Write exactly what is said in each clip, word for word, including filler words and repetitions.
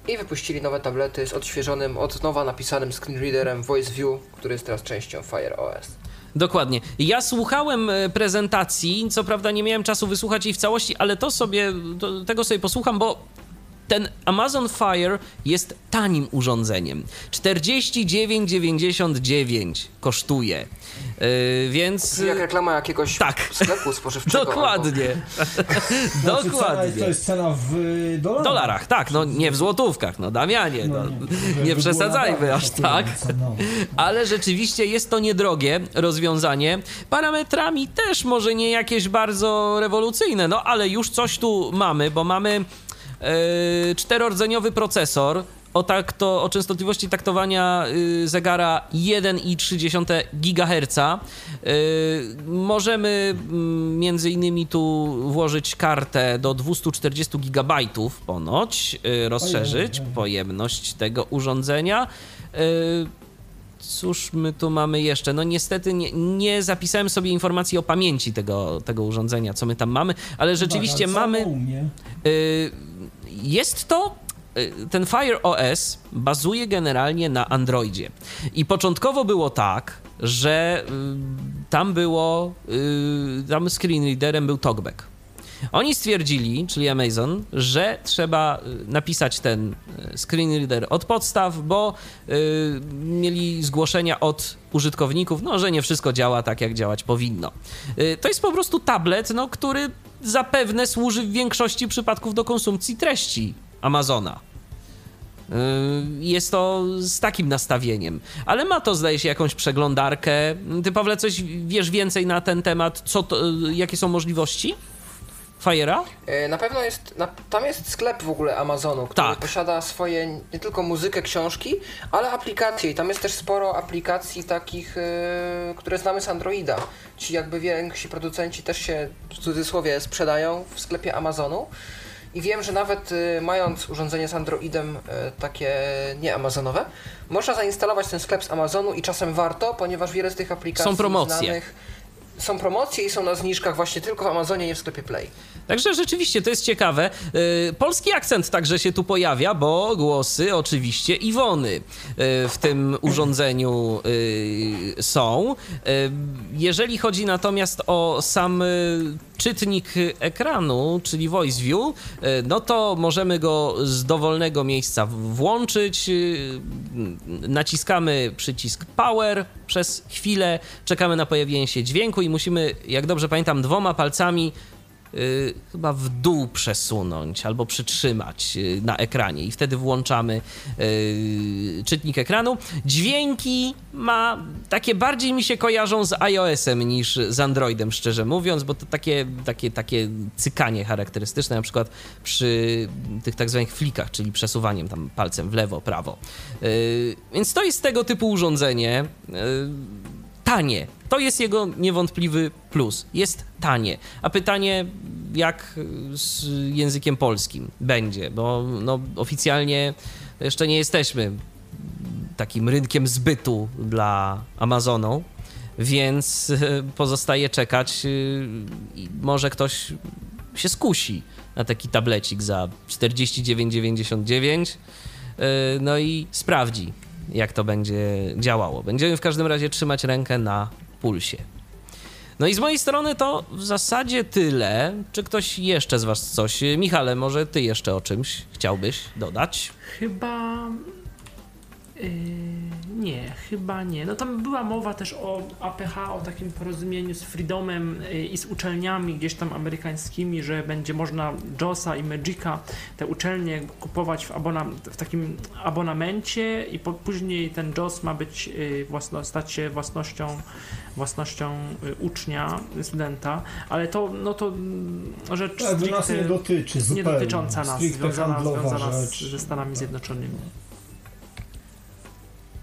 i wypuścili nowe tablety z odświeżonym, od nowa napisanym screenreaderem Voice View, który jest teraz częścią Fire O S. Dokładnie. Ja słuchałem prezentacji, co prawda nie miałem czasu wysłuchać jej w całości, ale to sobie, to, tego sobie posłucham, bo ten Amazon Fire jest tanim urządzeniem. czterdzieści dziewięć dziewięćdziesiąt dziewięć kosztuje. Yy, więc... Jak reklama jakiegoś tak. sklepu spożywczego. Dokładnie. Albo... Dokładnie. Cena, to jest cena w dolarach. dolarach, tak. No nie w złotówkach, no Damianie, no, nie, nie przesadzajmy aż tak. No. Ale rzeczywiście jest to niedrogie rozwiązanie. Parametrami też może nie jakieś bardzo rewolucyjne, no ale już coś tu mamy, bo mamy Yy, czterordzeniowy procesor o, takto, o częstotliwości taktowania yy, zegara jeden i trzy dziesiąte gigaherca. Yy, możemy yy, między innymi tu włożyć kartę do dwieście czterdzieści gigabajtów ponoć, yy, rozszerzyć pojemność tego urządzenia. Yy, Cóż my tu mamy jeszcze? No niestety nie, nie zapisałem sobie informacji o pamięci tego, tego urządzenia, co my tam mamy, ale rzeczywiście tak, mamy... Y, jest to... Ten Fire O S bazuje generalnie na Androidzie. I początkowo było tak, że y, tam było... Y, tam screenreaderem był TalkBack. Oni stwierdzili, czyli Amazon, że trzeba napisać ten screenreader od podstaw, bo y, mieli zgłoszenia od użytkowników, no, że nie wszystko działa tak, jak działać powinno. Y, to jest po prostu tablet, no, który zapewne służy w większości przypadków do konsumpcji treści Amazona. Y, jest to z takim nastawieniem. Ale ma to, zdaje się, jakąś przeglądarkę. Ty, Pawle, coś wiesz więcej na ten temat? Co to, jakie są możliwości Fire'a? Na pewno jest, na, tam jest sklep w ogóle Amazonu, który tak. posiada swoje, nie tylko muzykę, książki, ale aplikacje i tam jest też sporo aplikacji takich, yy, które znamy z Androida. Ci jakby więksi producenci też się w cudzysłowie sprzedają w sklepie Amazonu i wiem, że nawet yy, mając urządzenie z Androidem yy, takie nieamazonowe, można zainstalować ten sklep z Amazonu i czasem warto, ponieważ wiele z tych aplikacji są promocje. znanych są promocje i są na zniżkach właśnie tylko w Amazonie, nie w sklepie Play. Także rzeczywiście to jest ciekawe. Polski akcent także się tu pojawia, bo głosy oczywiście Iwony w tym urządzeniu są. Jeżeli chodzi natomiast o sam czytnik ekranu, czyli Voice View, no to możemy go z dowolnego miejsca włączyć. Naciskamy przycisk Power przez chwilę, czekamy na pojawienie się dźwięku i musimy, jak dobrze pamiętam, dwoma palcami Yy, chyba w dół przesunąć albo przytrzymać yy, na ekranie i wtedy włączamy yy, czytnik ekranu. Dźwięki ma takie, bardziej mi się kojarzą z iOS-em niż z Androidem, szczerze mówiąc, bo to takie, takie, takie cykanie charakterystyczne, na przykład przy tych tak zwanych flikach, czyli przesuwaniem tam palcem w lewo, prawo. Yy, więc to jest tego typu urządzenie. Yy, Tanie. To jest jego niewątpliwy plus. Jest tanie. A pytanie, jak z językiem polskim będzie, bo no, oficjalnie jeszcze nie jesteśmy takim rynkiem zbytu dla Amazonu, więc pozostaje czekać i może ktoś się skusi na taki tablecik za czterdzieści dziewięć dziewięćdziesiąt dziewięć, no i sprawdzi, jak to będzie działało. Będziemy w każdym razie trzymać rękę na pulsie. No i z mojej strony to w zasadzie tyle. Czy ktoś jeszcze z was coś? Michale, może ty jeszcze o czymś chciałbyś dodać? Chyba... Yy, nie, chyba nie. No tam była mowa też o A P H, o takim porozumieniu z Freedomem yy, i z uczelniami gdzieś tam amerykańskimi, że będzie można JOSa i Magica, te uczelnie kupować w, abona- w takim abonamencie i po- później ten JOS ma być yy, własno- stać się własnością własnością yy, ucznia, studenta, ale to, no to yy, rzecz tak, stricte, nas nie dotyczy zupełnie. Nie dotycząca nas, związana, związana z, rzecz. ze Stanami Zjednoczonymi.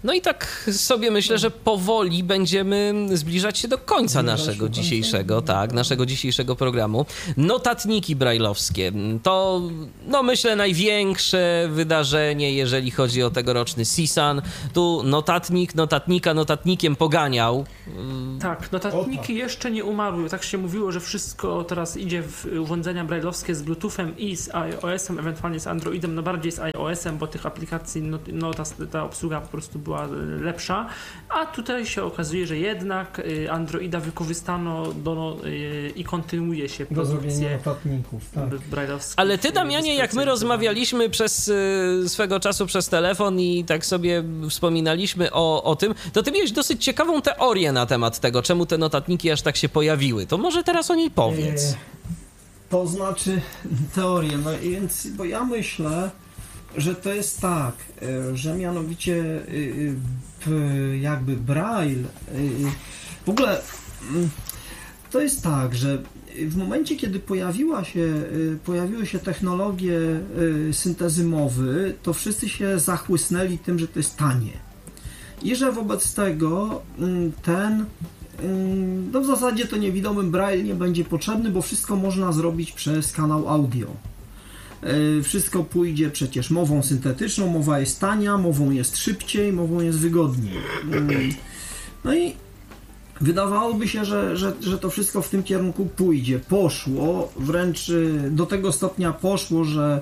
No i tak sobie myślę, że powoli będziemy zbliżać się do końca naszego dzisiejszego, tak, naszego dzisiejszego programu. Notatniki brajlowskie to, no myślę, największe wydarzenie, jeżeli chodzi o tegoroczny CSUN. Tu notatnik, notatnika notatnikiem poganiał. Tak, notatniki tak. jeszcze nie umarły. Tak się mówiło, że wszystko teraz idzie w urządzenia brajlowskie z Bluetoothem i z iOS-em, ewentualnie z Androidem, no bardziej z iOS-em, bo tych aplikacji, no, no ta, ta obsługa po prostu była lepsza, a tutaj się okazuje, że jednak Androida wykorzystano do, no, i kontynuuje się produkcję notatników, tak. brajlowskich. Ale ty, Damianie, jak my rozmawialiśmy przez swego czasu przez telefon i tak sobie wspominaliśmy o, o tym, to ty miałeś dosyć ciekawą teorię na temat tego, czemu te notatniki aż tak się pojawiły. To może teraz o niej powiedz. E, to znaczy teorię, no więc, bo ja myślę, że to jest tak, że mianowicie jakby Braille, w ogóle to jest tak, że w momencie, kiedy pojawiła się, pojawiły się technologie syntezy mowy, to wszyscy się zachłysnęli tym, że to jest tanie. I że wobec tego ten, no w zasadzie to niewidomym Braille nie będzie potrzebny, bo wszystko można zrobić przez kanał audio. Wszystko pójdzie przecież mową syntetyczną, mowa jest tania, mową jest szybciej, mową jest wygodniej. No i wydawałoby się, że, że, że to wszystko w tym kierunku pójdzie. Poszło, wręcz do tego stopnia poszło, że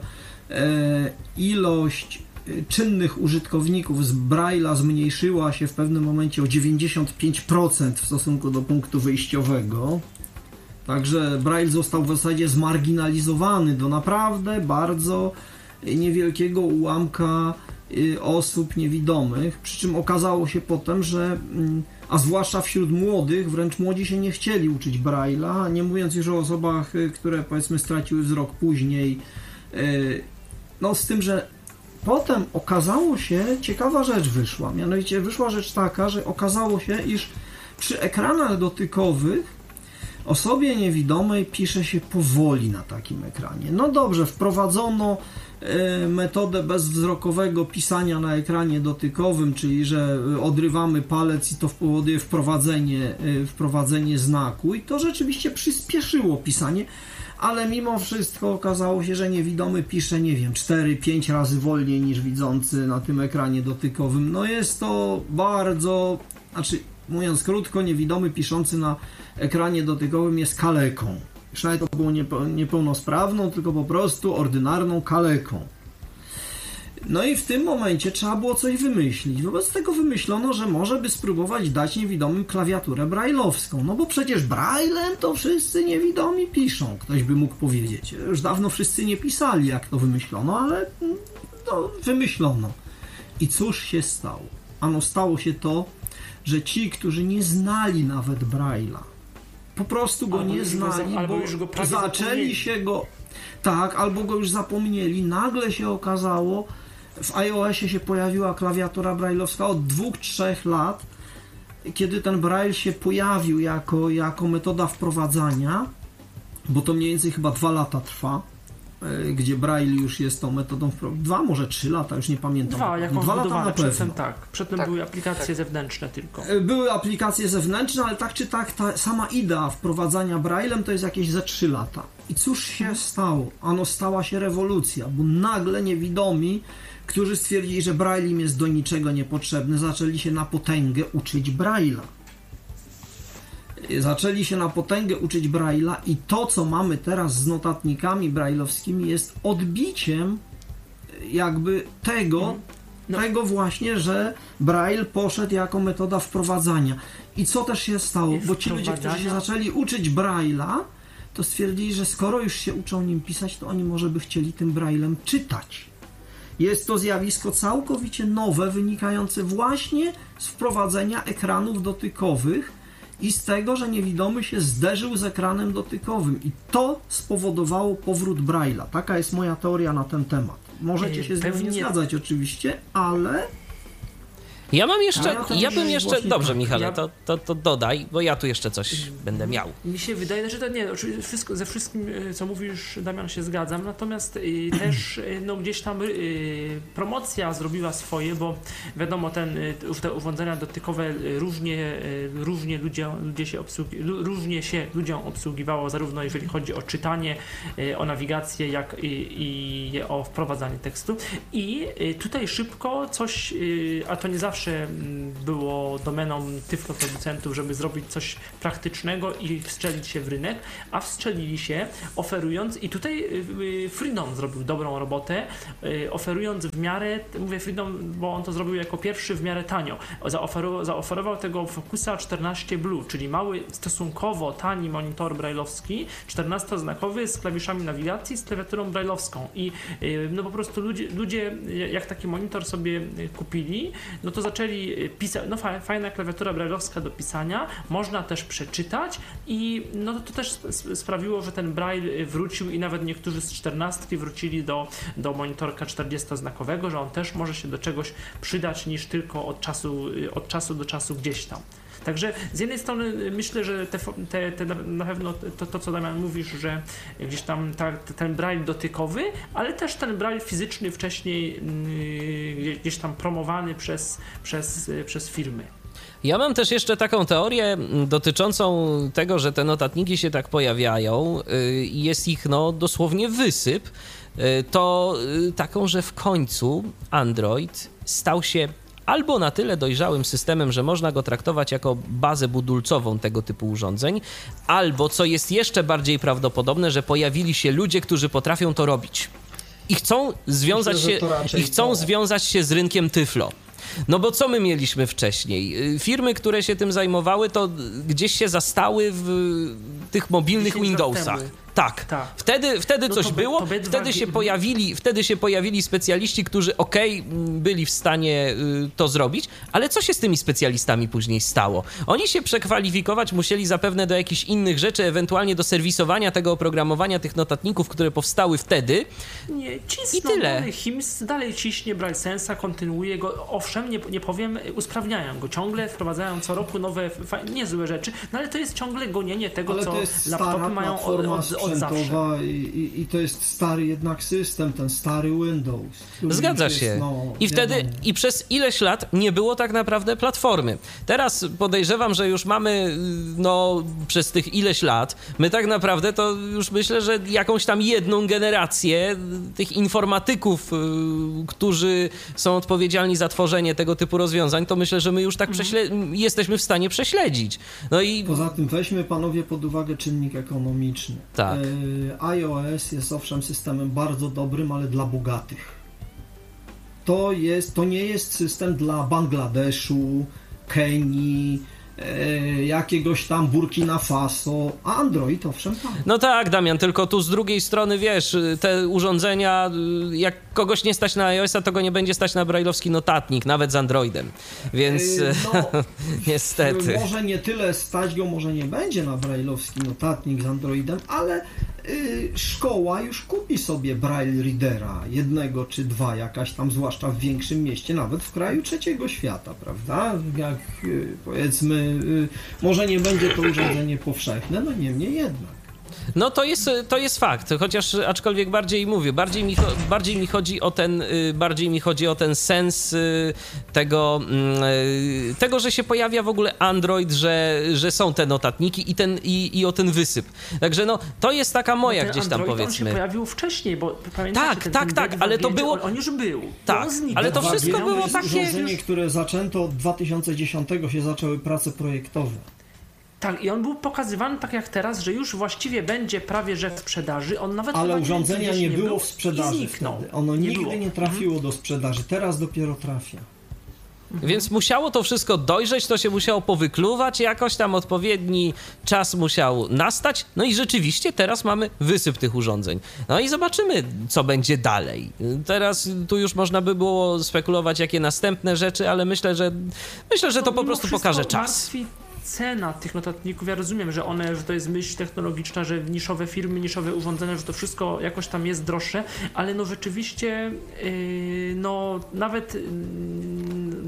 ilość czynnych użytkowników z Braille'a zmniejszyła się w pewnym momencie o dziewięćdziesiąt pięć procent w stosunku do punktu wyjściowego. Także Braille został w zasadzie zmarginalizowany do naprawdę bardzo niewielkiego ułamka osób niewidomych, przy czym okazało się potem, że, a zwłaszcza wśród młodych, wręcz młodzi się nie chcieli uczyć Braille'a, nie mówiąc już o osobach, które powiedzmy straciły wzrok później. No z tym, że potem okazało się, ciekawa rzecz wyszła, mianowicie wyszła rzecz taka, że okazało się, iż przy ekranach dotykowych osobie niewidomej pisze się powoli na takim ekranie. No dobrze, wprowadzono y, metodę bezwzrokowego pisania na ekranie dotykowym, czyli że odrywamy palec i to powoduje wprowadzenie, y, wprowadzenie znaku i to rzeczywiście przyspieszyło pisanie, ale mimo wszystko okazało się, że niewidomy pisze, nie wiem, cztery pięć razy wolniej niż widzący na tym ekranie dotykowym. No jest to bardzo, znaczy mówiąc krótko, niewidomy piszący na ekranie dotykowym jest kaleką. Już nawet to było niepełnosprawną, tylko po prostu ordynarną kaleką. No i w tym momencie trzeba było coś wymyślić. Wobec tego wymyślono, że może by spróbować dać niewidomym klawiaturę brajlowską. No bo przecież Braillem to wszyscy niewidomi piszą. Ktoś by mógł powiedzieć. Już dawno wszyscy nie pisali, jak to wymyślono, ale no, wymyślono. I cóż się stało? Ano stało się to, że ci, którzy nie znali nawet Braille'a, po prostu go albo nie znali, go, bo już go zaczęli zapomnieli. się go... Tak, albo go już zapomnieli. Nagle się okazało, w iOSie się pojawiła klawiatura brajlowska od dwóch, trzech lat, kiedy ten Braille się pojawił jako, jako metoda wprowadzania, bo to mniej więcej chyba dwa lata trwa, gdzie Braille już jest tą metodą wprowadzania. Dwa, może trzy lata, już nie pamiętam. Dwa, jak Dwa lata na pewno. Przedtem, tak. Przedtem tak, były aplikacje tak. zewnętrzne tylko. Były aplikacje zewnętrzne, ale tak czy tak ta sama idea wprowadzania Braillem to jest jakieś ze trzy lata. I cóż się hmm. stało? Ano stała się rewolucja, bo nagle niewidomi, którzy stwierdzili, że Braille im jest do niczego niepotrzebny, zaczęli się na potęgę uczyć Braille'a. Zaczęli się na potęgę uczyć Braille'a i to, co mamy teraz z notatnikami brajlowskimi, jest odbiciem jakby tego, no. tego właśnie, że Braille poszedł jako metoda wprowadzania. I co też się stało? Bo ci ludzie, którzy się zaczęli uczyć Braille'a, to stwierdzili, że skoro już się uczą nim pisać, to oni może by chcieli tym Braillem czytać. Jest to zjawisko całkowicie nowe, wynikające właśnie z wprowadzenia ekranów dotykowych i z tego, że niewidomy się zderzył z ekranem dotykowym. I to spowodowało powrót Braille'a. Taka jest moja teoria na ten temat. Możecie się z nią nie zgadzać oczywiście, ale... Ja mam jeszcze, A ja to ja bym już jeszcze, właśnie dobrze tak. Michale, Ja- to, to, to dodaj, bo ja tu jeszcze coś będę miał. Mi się wydaje, że to nie, oczywiście wszystko, ze wszystkim, y, co mówisz, Damian, się zgadzam, natomiast y, też y, no, gdzieś tam y, promocja zrobiła swoje, bo wiadomo, ten, y, te urządzenia dotykowe y, różnie, y, różnie, ludzie, ludzie się obsługi, lu- różnie się ludziom obsługiwało, zarówno jeżeli chodzi o czytanie, y, o nawigację, jak i, i o wprowadzanie tekstu. I y, tutaj szybko coś, y, a to nie zawsze mm, było domeną tyflo producentów, żeby zrobić coś praktycznego i wstrzelić się w rynek, a wstrzelili się, oferując, i tutaj y, Freedom zrobił dobrą robotę, y, oferując w miarę, mówię Freedom, bo on to zrobił jako pierwszy w miarę tanio, zaoferował, zaoferował tego Focusa czternaście Blue, czyli mały, stosunkowo tani monitor brailleowski, czternastoznakowy z klawiszami nawigacji, z klawiaturą brailleowską i y, no po prostu ludzie, ludzie jak taki monitor sobie kupili, no to zaczęli pisać, no fa- fajna klawiatura brailleowska do pisania, można też przeczytać i no to też sp- sprawiło, że ten braille wrócił i nawet niektórzy z czternastki wrócili do, do monitorka czterdziestoznakowego, że on też może się do czegoś przydać niż tylko od czasu, od czasu do czasu gdzieś tam. Także z jednej strony myślę, że te, te, te na pewno to, to, co Damian mówisz, że gdzieś tam ta, ten braille dotykowy, ale też ten braille fizyczny wcześniej yy, gdzieś tam promowany przez, przez, przez firmy. Ja mam też jeszcze taką teorię dotyczącą tego, że te notatniki się tak pojawiają i jest ich no dosłownie wysyp, to taką, że w końcu Android stał się albo na tyle dojrzałym systemem, że można go traktować jako bazę budulcową tego typu urządzeń, albo, co jest jeszcze bardziej prawdopodobne, że pojawili się ludzie, którzy potrafią to robić i chcą związać Myślę, że się, to raczej i chcą to. związać się z rynkiem tyflo. No bo co my mieliśmy wcześniej? Firmy, które się tym zajmowały, to gdzieś się zastały w tych mobilnych dziesięć lat Windowsach. temu. Tak. Tak. Wtedy, wtedy No coś to by- było, to by dwa wtedy G- się pojawili, wtedy się pojawili specjaliści, którzy okej, m, byli w stanie y, to zrobić, ale co się z tymi specjalistami później stało? Oni się przekwalifikować musieli zapewne do jakichś innych rzeczy, ewentualnie do serwisowania tego oprogramowania, tych notatników, które powstały wtedy. Nie, cisną, I tyle. Dalej, HIMS dalej ciśnie Braille Sensa, kontynuuje go, owszem, nie, nie powiem, usprawniają go ciągle, wprowadzają co roku nowe, fa- niezłe rzeczy, no ale to jest ciągle gonienie tego, Ale co to jest stara laptopy mają od, platforma od, od zawsze. sprzętowa i, i, i to jest stary jednak system, ten stary Windows. który Zgadza już się. Jest, no, I wtedy, wiadomo. i przez ileś lat nie było tak naprawdę platformy. Teraz podejrzewam, że już mamy, no, przez tych ileś lat, my tak naprawdę to już myślę, że jakąś tam jedną generację tych informatyków, y, którzy są odpowiedzialni za tworzenie tego typu rozwiązań, to myślę, że my już tak prześle- jesteśmy w stanie prześledzić. No i Poza tym weźmy panowie pod uwagę czynnik ekonomiczny. Tak. E, iOS jest owszem systemem bardzo dobrym, ale dla bogatych. To jest, to nie jest system dla Bangladeszu, Kenii, e, jakiegoś tam Burkina Faso. A Android owszem tak. No tak, Damian, tylko tu z drugiej strony, wiesz, te urządzenia, jak kogoś nie stać na iOS-a, to go nie będzie stać na brailleowski notatnik, nawet z Androidem, więc E, no, niestety. Może nie tyle stać go, może nie będzie na brailleowski notatnik z Androidem, ale y, szkoła już kupi sobie braille readera, jednego czy dwa, jakaś tam, zwłaszcza w większym mieście, nawet w kraju trzeciego świata, prawda? Jak y, powiedzmy, y, może nie będzie to urządzenie powszechne, no niemniej jednak. No to jest, to jest fakt, chociaż aczkolwiek bardziej mówię, bardziej mi, cho- bardziej mi chodzi o ten, y, bardziej mi chodzi o ten sens y, tego, y, tego, że się pojawia w ogóle Android, że, że są te notatniki i, ten, i, i o ten wysyp. Także no, to jest taka moja Ten gdzieś tam, Android, powiedzmy. On się pojawił wcześniej, bo pamiętacie, Tak, ten, tak, ten tak, D dwa ale to G, było- On, on już był. Tak, on zniknął. ale to dwa G wszystko było jest takie urządzenie, już- które zaczęto od dwa tysiące dziesiątego się zaczęły prace projektowe. Tak, i on był pokazywany tak jak teraz, że już właściwie będzie prawie że w sprzedaży. On nawet Ale chyba urządzenia gdzieś nie było był w sprzedaży i zniknął. wtedy. Ono Nie nigdy było. nie trafiło do sprzedaży. Teraz dopiero trafia. Więc musiało to wszystko dojrzeć, to się musiało powykluwać, jakoś tam odpowiedni czas musiał nastać, no i rzeczywiście teraz mamy wysyp tych urządzeń. No i zobaczymy, co będzie dalej. Teraz tu już można by było spekulować, jakie następne rzeczy, ale myślę, że myślę, że to po mimo prostu wszystko pokaże czas. martwi cena tych notatników. Ja rozumiem, że one, że to jest myśl technologiczna, że niszowe firmy, niszowe urządzenia, że to wszystko jakoś tam jest droższe, ale no rzeczywiście yy, no nawet yy,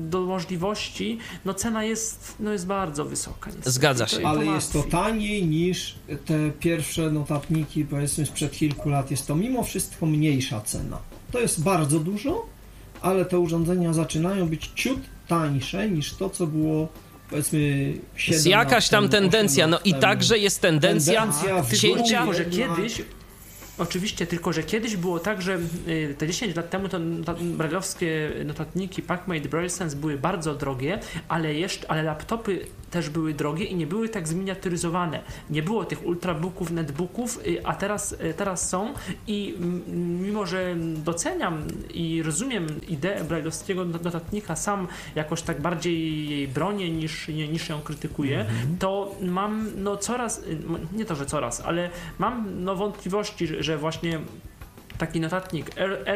do możliwości, no cena jest, no jest bardzo wysoka. Niestety. Zgadza się. Ale to jest to taniej niż te pierwsze notatniki, powiedzmy sprzed kilku lat. Jest to mimo wszystko mniejsza cena. To jest bardzo dużo, ale te urządzenia zaczynają być ciut tańsze niż to, co było, powiedzmy, siedem Jest jakaś tam lat temu, tendencja, no i temu. także jest tendencja, Tendencja w cięcia. Tylko, że na- kiedyś, oczywiście, tylko że kiedyś było tak, że y, te dziesięć lat temu to nota- brajlowskie notatniki PacMate BrailleSense były bardzo drogie, ale jeszcze, ale laptopy też były drogie i nie były tak zminiaturyzowane. Nie było tych ultrabooków, netbooków, y, a teraz, y, teraz są i m, mimo, że doceniam i rozumiem ideę brajlowskiego notatnika, sam jakoś tak bardziej jej bronię niż, nie, niż ją krytykuję, mhm. to mam no coraz, y, nie to, że coraz, ale mam no wątpliwości, że, że właśnie taki notatnik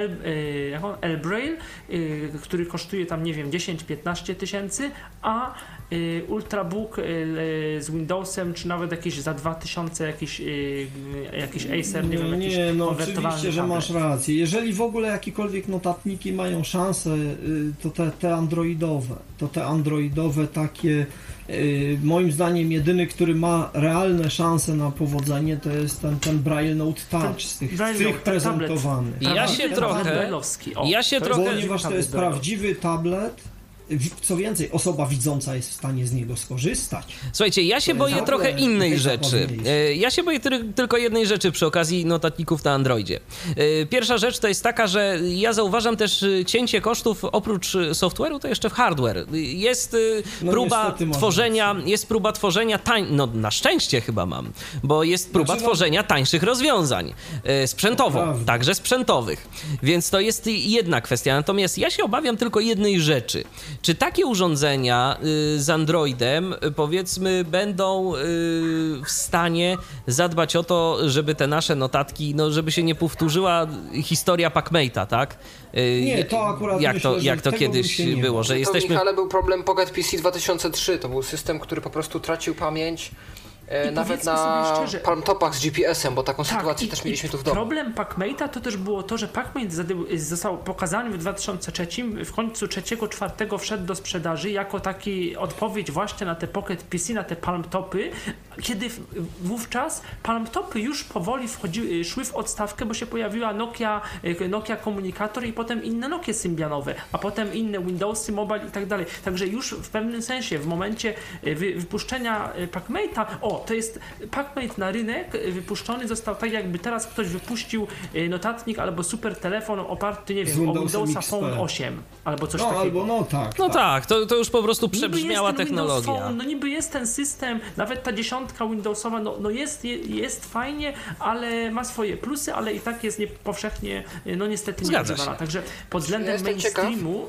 L-Braille, który kosztuje tam, nie wiem, dziesięć piętnaście tysięcy, a y, Ultrabook y, z Windowsem, czy nawet jakieś za dwa tysiące, jakiś, y, jakiś Acer, nie wiem, jakiś Nie, no konwertowalny oczywiście, że tablet. masz rację. Jeżeli w ogóle jakiekolwiek notatniki mają szansę, y, to te, te androidowe, to te androidowe takie, y, moim zdaniem jedyny, który ma realne szanse na powodzenie, to jest ten, ten Braille Note Touch z tych, Braille z tych Note, prezentowanych. Ja Tablet, się tablet trochę- brailleowski. O, ja się to trochę- jest Ponieważ to tablet jest brailleowski. prawdziwy tablet, wi- co więcej, osoba widząca jest w stanie z niego skorzystać. Słuchajcie, ja się To boję jest trochę w ogóle innej jest rzeczy. zabawniejsze. E, Ja się boję tyry- tylko jednej rzeczy przy okazji notatników na Androidzie. E, Pierwsza rzecz to jest taka, że ja zauważam też e, cięcie kosztów oprócz e, software'u, to jeszcze w hardware. E, Jest e, No próba niestety masz tworzenia, jest próba tworzenia tań... no na szczęście chyba mam, bo jest próba Znaczy, no- tworzenia tańszych rozwiązań e, sprzętowo, Prawda. także sprzętowych. Więc to jest jedna kwestia. Natomiast ja się obawiam tylko jednej rzeczy. Czy takie urządzenia y, z Androidem, y, powiedzmy, będą y, w stanie zadbać o to, żeby te nasze notatki, no żeby się nie powtórzyła historia PacMate'a, tak? Y, Nie, to akurat jak myślę, to, że jak to tego kiedyś by się nie było, bało. że To, jesteśmy... Michale, był problem Pocket P C dwa tysiące trzy. To był system, który po prostu tracił pamięć e, I nawet powiedzmy na sobie szczerze- palmtopach z G P S-em, bo taką Tak, sytuację i- też i mieliśmy tu w domu. Problem PacMate'a to też było to, że PacMate zady- został pokazany w dwa tysiące trzecim, w końcu trzeciego, czwartego wszedł do sprzedaży jako taki odpowiedź właśnie na te Pocket P C, na te palmtopy, kiedy w, wówczas palmtopy już powoli wchodziły, szły w odstawkę, bo się pojawiła Nokia, Nokia komunikator i potem inne Nokie symbianowe, a potem inne Windowsy, mobile i tak dalej. Także już w pewnym sensie w momencie wy, wypuszczenia PacMate'a, o, to jest PacMate na rynek wypuszczony został tak, jakby teraz ktoś wypuścił notatnik albo super telefon oparty, nie Z wiem, o Windowsem Windowsa X P. Phone osiem albo coś No takiego. albo no tak. No tak. tak, to, to już po prostu Niby jest przebrzmiała ten Windows technologia. Phone, no niby jest ten system, nawet ta dziesiątka Windowsowa, no, no jest, je, jest fajnie, ale ma swoje plusy, ale i tak jest nie, powszechnie, no niestety nie Zgadza używana. się. Także pod względem jestem ciekaw. mainstreamu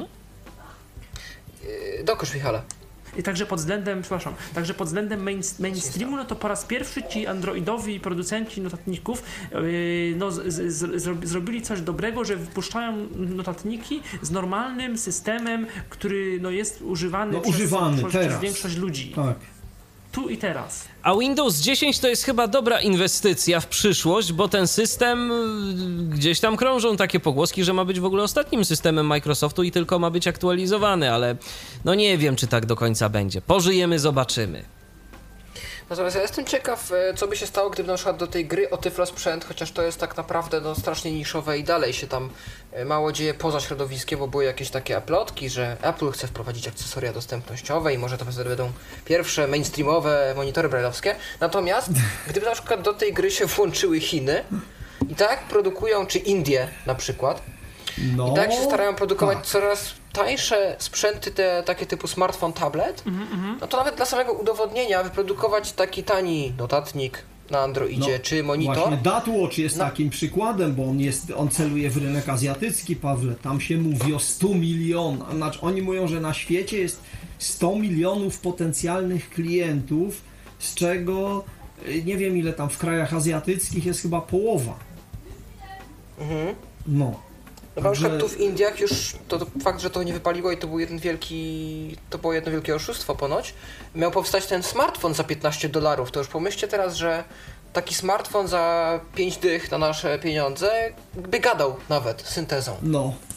E, Dokończ, Michale. I także pod względem, przepraszam, także pod względem main, mainstreamu, no to po raz pierwszy ci androidowi producenci notatników yy, no, z, z, z, zrobili coś dobrego, że wypuszczają notatniki z normalnym systemem, który no, jest używany, No, przez, używany przez, teraz. przez większość ludzi. Tak. Tu i teraz. A Windows dziesięć to jest chyba dobra inwestycja w przyszłość, bo ten system, y, gdzieś tam krążą takie pogłoski, że ma być w ogóle ostatnim systemem Microsoftu i tylko ma być aktualizowany, ale no nie wiem, czy tak do końca będzie. Pożyjemy, zobaczymy. Natomiast ja jestem ciekaw, e, co by się stało, gdyby na przykład do tej gry o Tyflosprzęt, chociaż to jest tak naprawdę no, strasznie niszowe i dalej się tam e, mało dzieje poza środowiskiem, bo były jakieś takie plotki, że Apple chce wprowadzić akcesoria dostępnościowe i może to wtedy będą pierwsze mainstreamowe monitory brailleowskie. Natomiast gdyby na przykład do tej gry się włączyły Chiny i tak produkują, czy Indie na przykład, No, i tak się starają produkować tak. coraz tańsze sprzęty, te, takie typu smartfon, tablet, no to nawet dla samego udowodnienia wyprodukować taki tani notatnik na Androidzie, No, czy monitor. Właśnie Datwatch jest No. takim przykładem, bo on jest, on celuje w rynek azjatycki, Pawle. Tam się mówi o stu milionach. Znaczy, oni mówią, że na świecie jest sto milionów potencjalnych klientów, z czego y, nie wiem ile tam w krajach azjatyckich jest chyba połowa. Mhm. No. No na przykład Także- tu w Indiach już, to, to fakt, że to nie wypaliło i to był jeden wielki, to było jedno wielkie oszustwo ponoć, miał powstać ten smartfon za piętnaście dolarów, to już pomyślcie teraz, że taki smartfon za pięć dych na nasze pieniądze by gadał nawet syntezą. No,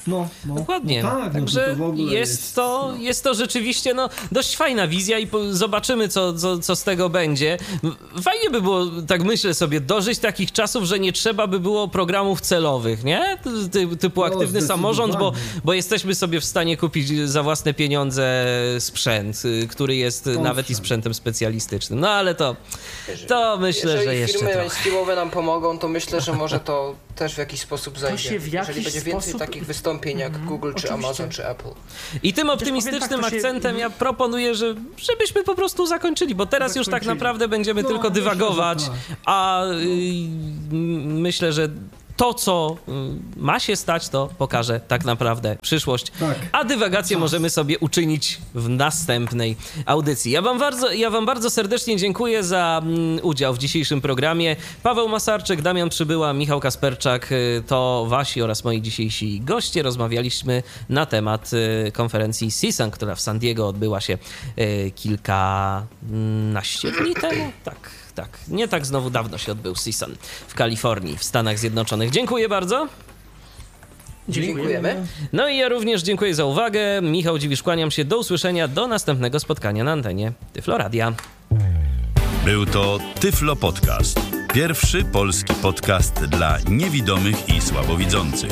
No, no. Dokładnie. No tak, Także no to, to w ogóle jest, jest to, no. jest to rzeczywiście no, dość fajna wizja i po, zobaczymy, co, co, co z tego będzie. Fajnie by było, tak myślę sobie, dożyć takich czasów, że nie trzeba by było programów celowych, nie? Ty, typu No, aktywny samorząd, bo, zdecydowanie. bo jesteśmy sobie w stanie kupić za własne pieniądze sprzęt, y, który jest Owszem. nawet i sprzętem specjalistycznym. No ale to, to myślę, Jeżeli że jeszcze firmy trochę. mainstreamowe nam pomogą, to myślę, że może to też w jakiś sposób zajdzie. się w Jeżeli jakiś będzie więcej sposób- takich wystąpień jak Mhm, Google, czy oczywiście. Amazon, czy Apple. I tym powiem optymistycznym tak, to się- akcentem ja proponuję, że, żebyśmy po prostu zakończyli, bo teraz już tak Zakończyli. naprawdę będziemy No, tylko myślę, że dywagować, tak. a y, myślę, że to, co y, ma się stać, to pokaże tak naprawdę przyszłość. Tak. A dywagację Czas. możemy sobie uczynić w następnej audycji. Ja wam bardzo, ja wam bardzo serdecznie dziękuję za mm, udział w dzisiejszym programie. Paweł Masarczyk, Damian Przybyła, Michał Kasperczak y, to wasi oraz moi dzisiejsi goście. Rozmawialiśmy na temat y, konferencji C S U N, która w San Diego odbyła się y, kilkanaście dni temu. Tak, tak. Nie tak znowu dawno się odbył C S U N w Kalifornii, w Stanach Zjednoczonych. Dziękuję bardzo. Dziękujemy. No i ja również dziękuję za uwagę. Michał Dziwisz, kłaniam się. Do usłyszenia, do następnego spotkania na antenie Tyflo Radia. Był to Tyflo Podcast. Pierwszy polski podcast dla niewidomych i słabowidzących.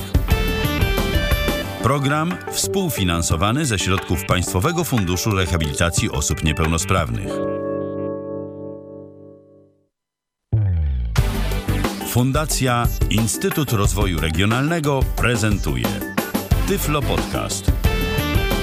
Program współfinansowany ze środków Państwowego Funduszu Rehabilitacji Osób Niepełnosprawnych. Fundacja Instytut Rozwoju Regionalnego prezentuje Tyflo Podcast.